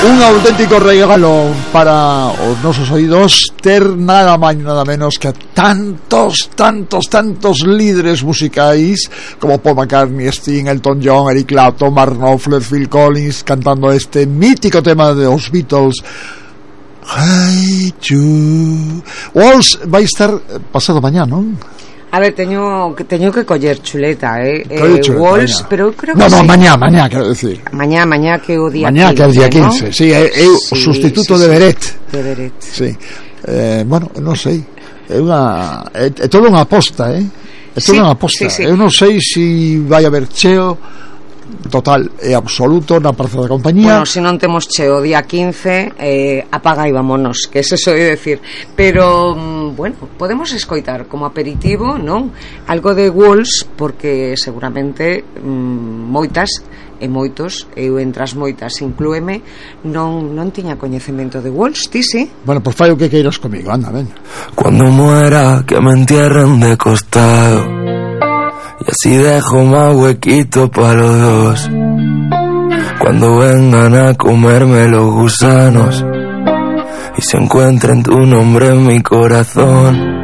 Un auténtico regalo para os nosos oídos ter nada máis nada menos que tantos líderes musicais como Paul McCartney, Sting, Elton John, Eric Clapton, Mark Knopfler, Phil Collins cantando este mítico tema de os Beatles, Hey Jude. Walls vai estar pasado mañá, non? A ver, teño que coller chuleta, Walls, pero creo que no, sí. mañá, quero decir. Mañá que o día 15. Mañá que é o día 15, ¿no? Sí, é o sí, sustituto sí, de Beret. De Beret. Sí. Bueno, non sei. É toda unha aposta, É toda unha aposta. Sí. Eu non sei se vai haber cheo total e absoluto na Praza da Compañía. Bueno, se non temos cheo o día 15, apaga e vámonos, que eso de decir. Pero, bueno, podemos escoitar como aperitivo, non? Algo de Walls, porque seguramente moitas e moitos, eu entre as moitas inclúeme, non tiña coñecemento de Walls, ti sí? Bueno, pues fai o que queiras comigo, anda, ven. Cuando muera, que me entierren de costado, y así dejo más huequito para los dos. Cuando vengan a comerme los gusanos y se encuentren tu nombre en mi corazón,